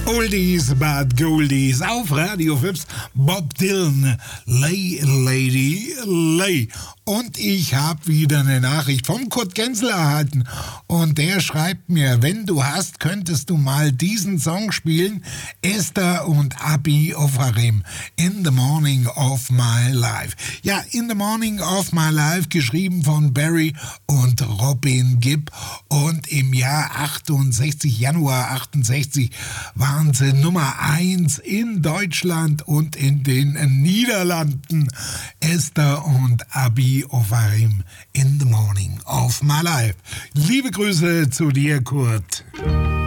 Oldies but Goldies auf Radio 5. Bob Dylan, Lay Lady Lay. Und ich habe wieder eine Nachricht vom Kurt Genzel erhalten. Und der schreibt mir, wenn du hast, könntest du mal diesen Song spielen. Esther und Abi Ofarim, In the Morning of My Life. Ja, In the Morning of My Life, geschrieben von Barry und Robin Gibb. Und im Jahr 68, Januar 68, waren sie Nummer 1 in Deutschland und in den Niederlanden. Esther und Abi Ofarim, In the Morning of My Life. Liebe Grüße zu dir, Kurt.